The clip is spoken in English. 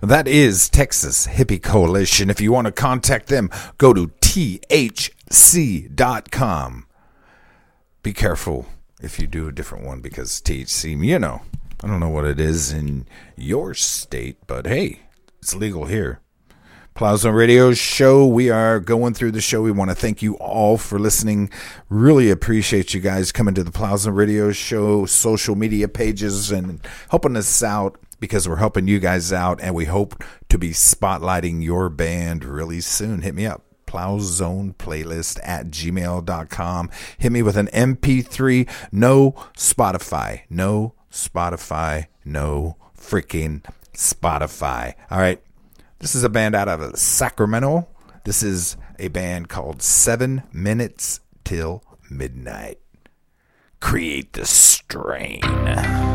That is Texas Hippie Coalition. If you want to contact them, go to THC.com. Be careful if you do a different one because THC, I don't know what it is in your state, but hey, it's legal here. Plaza Radio Show. We are going through the show. We want to thank you all for listening. Really appreciate you guys coming to the Plaza Radio Show social media pages and helping us out because we're helping you guys out, and we hope to be spotlighting your band really soon. Hit me up. plowzoneplaylist@gmail.com. Hit me with an MP3. No Spotify. No Spotify. No freaking Spotify. All right. This is a band out of Sacramento. This is a band called 7 Minutes Till Midnight. Create the strain.